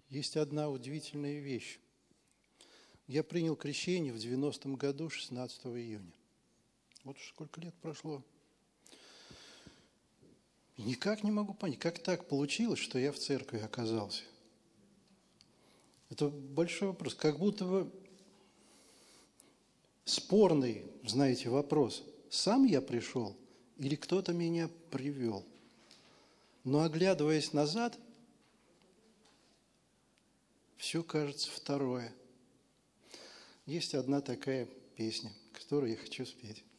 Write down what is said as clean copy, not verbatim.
Есть одна удивительная вещь. Я принял крещение в 90-м году, 16 июня. Вот уж сколько лет прошло. И никак не могу понять, как так получилось, что я в церкви оказался. Это большой вопрос. Как будто бы спорный, знаете, вопрос. Сам я пришел или кто-то меня привел? Но оглядываясь назад, все кажется второе. Есть одна такая песня, которую я хочу спеть.